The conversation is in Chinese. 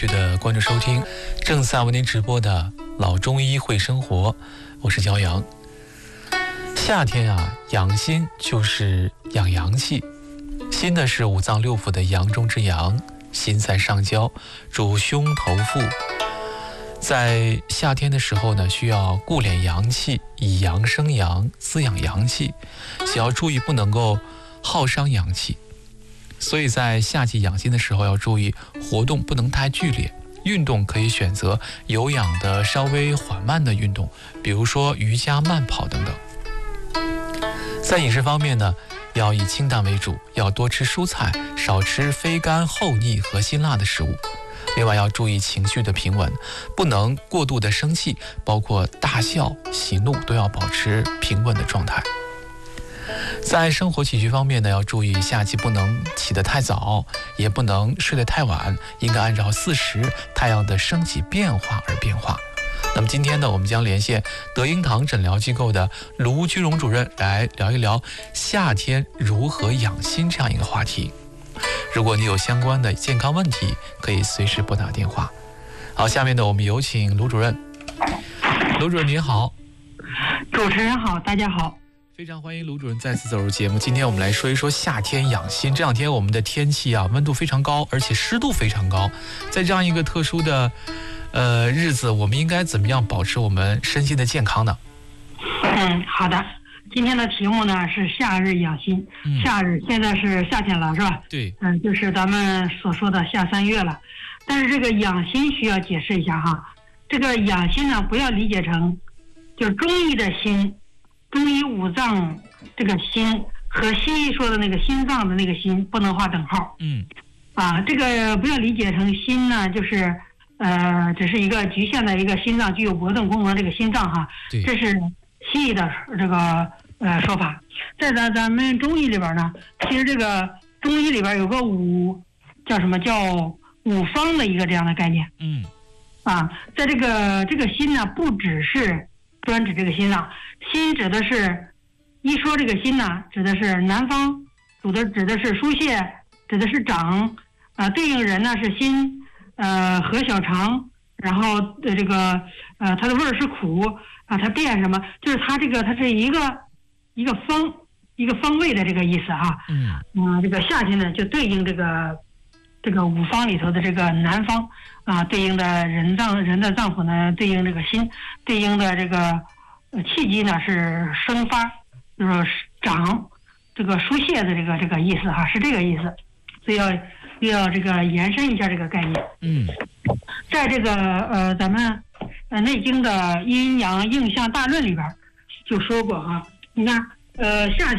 的关注收听正在为您直播的老中医会生活，我是焦阳。夏天啊，养心就是养阳气。心呢是五脏六腑的阳中之阳，心在上焦，主胸头腹。在夏天的时候呢，需要固敛阳气，以阳生阳，滋养阳气，只要注意不能够耗伤阳气。所以在夏季养心的时候要注意活动不能太剧烈，运动可以选择有氧的稍微缓慢的运动，比如说瑜伽、慢跑等等。在饮食方面呢，要以清淡为主，要多吃蔬菜，少吃非干、厚腻和辛辣的食物。另外要注意情绪的平稳，不能过度的生气，包括大笑、喜怒都要保持平稳的状态。在生活起居方面呢，要注意夏季不能起得太早，也不能睡得太晚，应该按照4时太阳的升起变化而变化。那么今天呢，我们将连线德英堂诊疗机构的卢军荣主任来聊一聊夏天如何养心这样一个话题。如果你有相关的健康问题，可以随时拨打电话。好，下面呢，我们有请卢主任。卢主任您好。 主持人好，大家好。 非常欢迎卢主任再次走入节目。今天我们来说一说夏天养心。这两天我们的天气啊，温度非常高，而且湿度非常高。在这样一个特殊的日子，我们应该怎么样保持我们身心的健康呢？ 好的。今天的题目呢是夏日养心。夏日现在是夏天了，是吧？ 对。 就是咱们所说的夏3月了。但是这个养心需要解释一下哈。这个养心呢，不要理解成就是中医的心。中医五脏这个心和西医说的那个心脏的那个心不能划等号。这个不要理解成心呢，就是只是一个局限的一个心脏具有搏动功能这个心脏哈。这是西医的这个说法。在咱们中医里边呢，其实这个中医里边有个叫五方的一个这样的概念。在这个心呢，不只是专指这个心脏。心指的是，一说这个心呢，指的是南方，指的是疏泄，指的是长，对应人呢是心，和小肠，然后它的味儿是苦啊，它变什么？就是它是一个方位的这个意思哈。这个夏天呢就对应这个五方里头的这个南方啊，对应的人的脏腑呢对应这个心，对应的这个气机呢是生发，就是长，这个疏泄的这个意思哈，是这个意思，所以要这个延伸一下这个概念。在这个咱们内经的阴阳应象大论里边就说过哈，你看夏